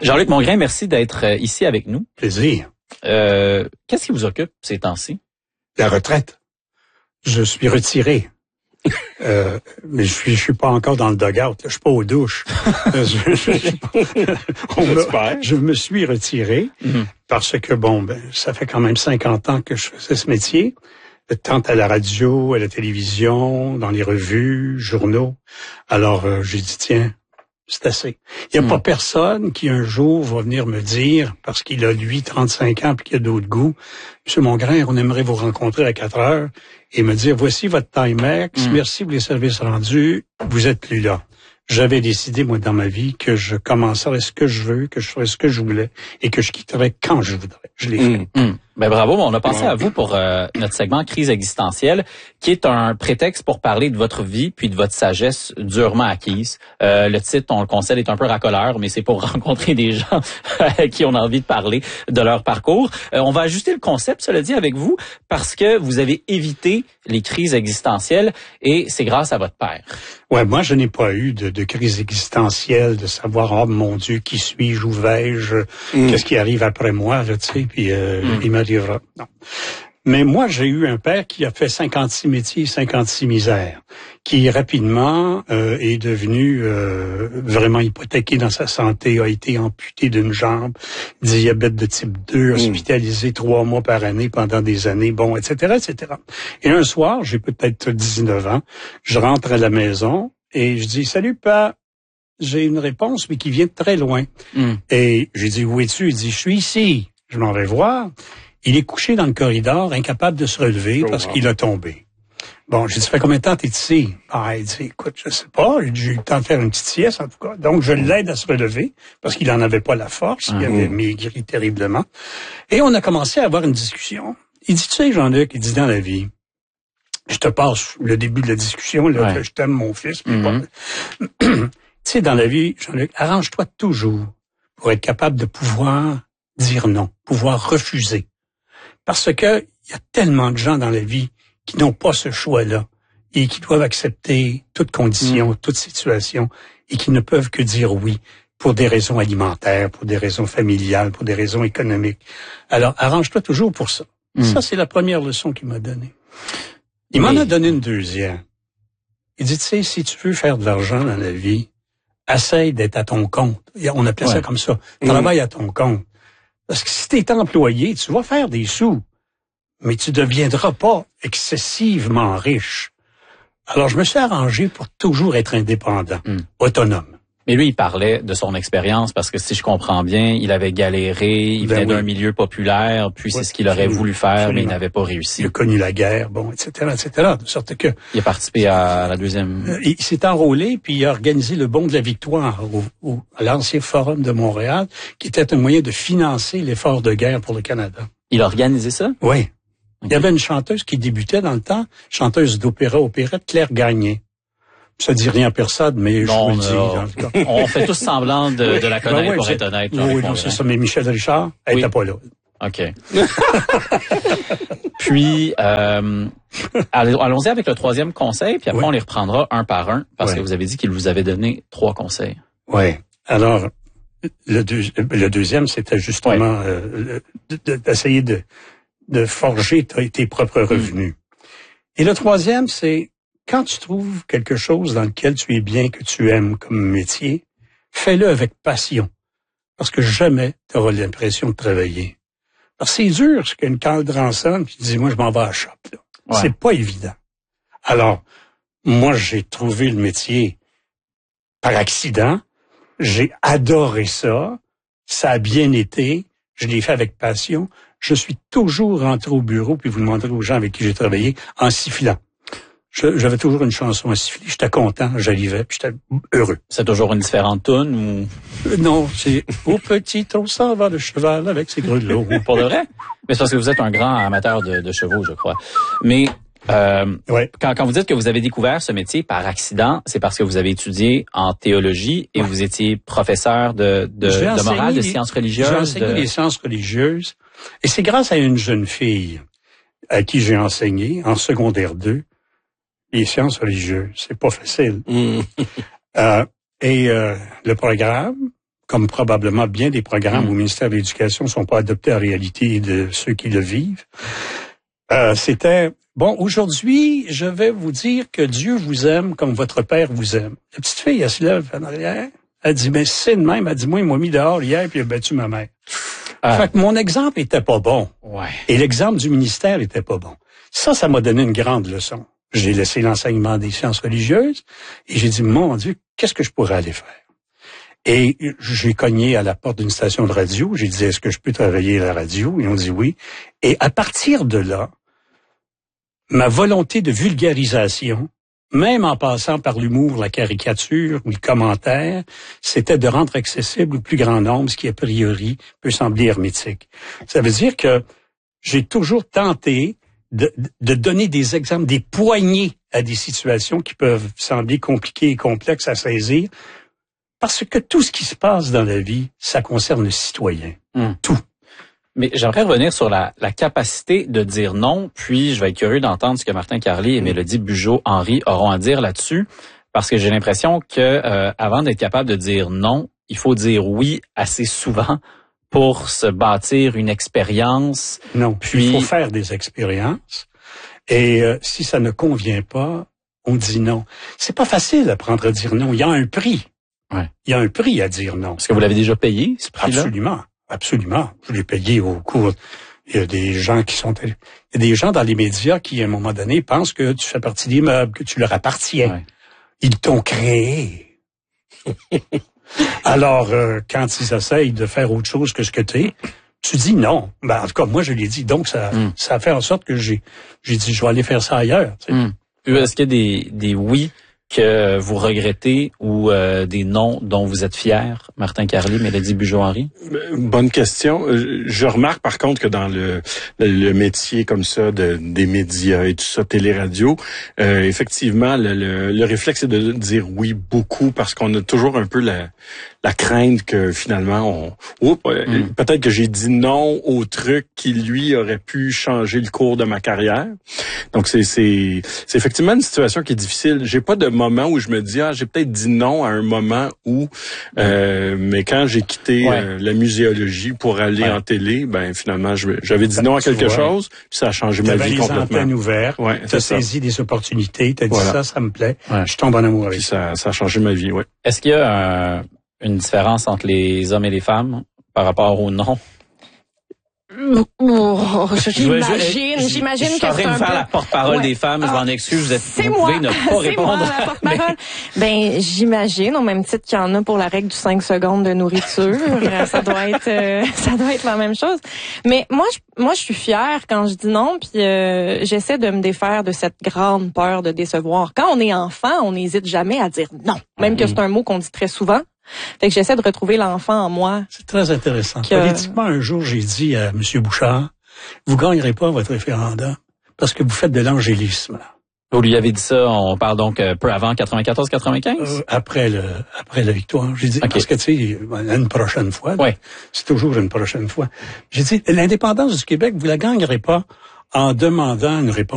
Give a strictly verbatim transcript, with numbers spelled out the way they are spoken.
Jean-Luc Mongrain, merci d'être ici avec nous. Plaisir. Euh, qu'est-ce qui vous occupe ces temps-ci? La retraite. Je suis retiré. euh, mais je suis, je suis pas encore dans le dugout. Je suis pas aux douches. je, je, je, on me, je me suis retiré mm-hmm. parce que bon, ben, ça fait quand même cinquante ans que je faisais ce métier. Tant à la radio, à la télévision, dans les revues, journaux. Alors, euh, j'ai dit, tiens, c'est assez. Il n'y a mmh. pas personne qui un jour va venir me dire, parce qu'il a lui trente-cinq ans puis qu'il a d'autres goûts, Monsieur Mongrain, on aimerait vous rencontrer à quatre heures et me dire, voici votre Timex, mmh. merci pour les services rendus, vous êtes plus là. J'avais décidé, moi, dans ma vie, que je commencerais ce que je veux, que je ferais ce que je voulais et que je quitterais quand je voudrais. Je l'ai fait. Mmh, mmh. Ben bravo, on a pensé ouais. à vous pour euh, notre segment Crise existentielle, qui est un prétexte pour parler de votre vie puis de votre sagesse durement acquise. Euh, le titre, on le concède, est un peu racoleur, mais c'est pour rencontrer des gens à qui on a envie de parler de leur parcours. Euh, on va ajuster le concept, cela dit, avec vous, parce que vous avez évité les crises existentielles et c'est grâce à votre père. Ouais, moi, je n'ai pas eu de, de crise existentielle, de savoir, oh mon Dieu, qui suis-je, où vais-je, mm. qu'est-ce qui arrive après moi, là, tu sais, puis euh, mm. il m'arrivera. Non. Mais moi, j'ai eu un père qui a fait cinquante-six métiers, cinquante-six misères, qui rapidement euh, est devenu euh, vraiment hypothéqué dans sa santé, a été amputé d'une jambe, diabète de type deux, hospitalisé mmh. trois mois par année pendant des années, bon, et cetera, et cetera. Et un soir, j'ai peut-être dix-neuf ans, je rentre à la maison et je dis « Salut, papa ». J'ai une réponse, mais qui vient de très loin. Mmh. Et j'ai dit « Où es-tu ?» Il dit « Je suis ici. » Je m'en vais voir. Il est couché dans le corridor, incapable de se relever oh, parce wow. qu'il a tombé. Bon, j'ai dit, ça fait combien de temps t'es ici? Ah, il dit, écoute, je sais pas, j'ai eu le temps de faire une petite sieste, en tout cas. Donc, je l'aide à se relever parce qu'il en avait pas la force, il avait maigri terriblement. Et on a commencé à avoir une discussion. Il dit, tu sais, Jean-Luc, il dit, dans la vie, je te passe le début de la discussion, là, ouais. que je t'aime, mon fils. Mm-hmm. Tu sais, dans la vie, Jean-Luc, arrange-toi toujours pour être capable de pouvoir dire non, pouvoir refuser. Parce que il y a tellement de gens dans la vie qui n'ont pas ce choix-là et qui doivent accepter toutes conditions, mmh. toute situation et qui ne peuvent que dire oui pour des raisons alimentaires, pour des raisons familiales, pour des raisons économiques. Alors, arrange-toi toujours pour ça. Mmh. Ça, c'est la première leçon qu'il m'a donnée. Il Mais... m'en a donné une deuxième. Il dit, tu sais, si tu veux faire de l'argent dans la vie, essaye d'être à ton compte. On appelait ouais. ça comme ça. Travaille mmh. à ton compte. Parce que si tu es employé, tu vas faire des sous, mais tu deviendras pas excessivement riche. Alors, je me suis arrangé pour toujours être indépendant, mm. autonome. Mais lui, il parlait de son expérience parce que si je comprends bien, il avait galéré, il ben venait oui. d'un milieu populaire, puis oui, c'est ce qu'il aurait voulu faire, absolument. Mais il n'avait pas réussi. Il a connu la guerre, bon, et cetera, et cetera. De sorte que... Il a participé à la deuxième... Euh, il s'est enrôlé, puis il a organisé le Bond de la Victoire au, au, à l'ancien Forum de Montréal, qui était un moyen de financer l'effort de guerre pour le Canada. Il a organisé ça? Oui. Okay. Il y avait une chanteuse qui débutait dans le temps, chanteuse d'opéra, opérette, Claire Gagné. Ça dit rien à personne, mais non, je vous le dis. Dans le cas. On fait tous semblant de, de la connaître, ben ouais, pour être honnête. Oui, oui non, c'est ça. Mais Michel Richard, elle n'était oui. pas là. OK. Puis, euh, allons-y avec le troisième conseil, puis après, oui. on les reprendra un par un, parce oui. que vous avez dit qu'il vous avait donné trois conseils. Oui. Alors, le, deux, le deuxième, c'était justement oui. euh, d'essayer de, de forger tes propres revenus. Mmh. Et le troisième, c'est quand tu trouves quelque chose dans lequel tu es bien, que tu aimes comme métier, fais-le avec passion. Parce que jamais tu auras l'impression de travailler. Parce que c'est dur, c'est qu'une cadre sonne, puis tu dis, moi, je m'en vais à la shop. Ouais. C'est pas évident. Alors, moi, j'ai trouvé le métier par accident. J'ai adoré ça. Ça a bien été. Je l'ai fait avec passion. Je suis toujours rentré au bureau, puis vous demanderez aux gens avec qui j'ai travaillé, en sifflant. Je, j'avais toujours une chanson à siffler. J'étais content, j'arrivais, puis j'étais heureux. C'est toujours une différente toune ou? Euh, non, c'est « Au petit, on s'en va le cheval avec ses grelots ». Pour de vrai? Mais c'est parce que vous êtes un grand amateur de, de chevaux, je crois. Mais euh, ouais. quand, quand vous dites que vous avez découvert ce métier par accident, c'est parce que vous avez étudié en théologie et ouais. vous étiez professeur de, de, de morale, de les, sciences religieuses. J'ai enseigné de... les sciences religieuses. Et c'est grâce à une jeune fille à qui j'ai enseigné en secondaire deux. Les sciences religieuses, c'est pas facile. Mm. euh, et euh, le programme comme probablement bien des programmes mmh. au ministère de l'Éducation ne sont pas adoptés en réalité de ceux qui le vivent. Euh, c'était, bon, aujourd'hui, je vais vous dire que Dieu vous aime comme votre Père vous aime. La petite fille, elle se lève en arrière, elle dit, mais c'est de même, elle dit, moi, il m'a mis dehors hier puis il a battu ma mère. Ah. Fait que mon exemple était pas bon. Ouais. Et l'exemple du ministère était pas bon. Ça, ça m'a donné une grande leçon. J'ai laissé l'enseignement des sciences religieuses et j'ai dit, mon Dieu, qu'est-ce que je pourrais aller faire? Et j'ai cogné à la porte d'une station de radio. J'ai dit, est-ce que je peux travailler à la radio? Ils ont dit oui. Et à partir de là, ma volonté de vulgarisation, même en passant par l'humour, la caricature ou le commentaire, c'était de rendre accessible au plus grand nombre, ce qui a priori peut sembler hermétique. Ça veut dire que j'ai toujours tenté de, de donner des exemples, des poignées à des situations qui peuvent sembler compliquées et complexes à saisir, parce que tout ce qui se passe dans la vie, ça concerne le citoyen. Mmh. Tout. Mais j'aimerais revenir sur la, la capacité de dire non, puis je vais être curieux d'entendre ce que Martin Carly et mmh. Mélodie Bugeaud-Henry auront à dire là-dessus, parce que j'ai l'impression que euh, avant d'être capable de dire non, il faut dire oui assez souvent pour se bâtir une expérience. Non, puis il faut faire des expériences, et euh, si ça ne convient pas, on dit non. C'est pas facile d'apprendre à dire non, il y a un prix. Ouais. Il y a un prix à dire non. Est-ce que vous l'avez déjà payé, ce prix-là? Absolument. Absolument. Je l'ai payé au cours. Il y a des gens qui sont, il y a des gens dans les médias qui, à un moment donné, pensent que tu fais partie des meubles, que tu leur appartiens. Ouais. Ils t'ont créé. Alors, euh, quand ils essayent de faire autre chose que ce que tu es, tu dis non. Ben, en tout cas, moi, je l'ai dit. Donc, ça, mm. ça a fait en sorte que j'ai, j'ai dit, je vais aller faire ça ailleurs. Tu sais. Mm. Est-ce qu'il y a des, des oui que vous regrettez ou euh, des noms dont vous êtes fiers, Martin Carly, Mélodie Bugeaud-Henry? Bonne question. Je remarque par contre que dans le, le métier comme ça de, des médias et tout ça, télé-radio, euh, effectivement, le, le, le réflexe est de dire oui beaucoup parce qu'on a toujours un peu la, la crainte que finalement, on, oh, mm. peut-être que j'ai dit non au truc qui lui aurait pu changer le cours de ma carrière. Donc c'est c'est c'est effectivement une situation qui est difficile. J'ai pas de moment où je me dis ah j'ai peut-être dit non à un moment où euh, mais quand j'ai quitté ouais. euh, la muséologie pour aller ouais. en télé, ben finalement je, j'avais dit non à quelque vois. chose, puis ça a changé ma vie complètement. Tu avais les antennes ouvertes, ouais, tu as saisi des opportunités, tu as dit voilà. ça, ça me plaît, ouais. je tombe en amour avec ça. ça. Ça a changé ma vie, oui. Est-ce qu'il y a un, une différence entre les hommes et les femmes par rapport au non? Oh, j'imagine, j'imagine que c'est un peu... Je suis en train de faire la porte-parole ouais. des femmes, je m'en excuse, vous, êtes, vous moi. pouvez ne pas répondre. Moi, la porte-parole. Mais... Ben, j'imagine, au même titre qu'il y en a pour la règle du cinq secondes de nourriture, ça doit être, euh, ça doit être la même chose. Mais moi, je, moi, je suis fière quand je dis non, puis euh, j'essaie de me défaire de cette grande peur de décevoir. Quand on est enfant, on n'hésite jamais à dire non, même mmh. que c'est un mot qu'on dit très souvent. Fait que j'essaie de retrouver l'enfant en moi. C'est très intéressant. Que... Politiquement, un jour, j'ai dit à M. Bouchard, vous gagnerez pas votre référendum parce que vous faites de l'angélisme. Vous lui avez dit ça, on parle donc euh, peu avant quatre-vingt-quatorze quatre-vingt-quinze? Euh, après le, après la victoire. J'ai dit, okay. parce que tu sais, une prochaine fois. Ouais. C'est toujours une prochaine fois. J'ai dit, l'indépendance du Québec, vous la gagnerez pas en demandant une réponse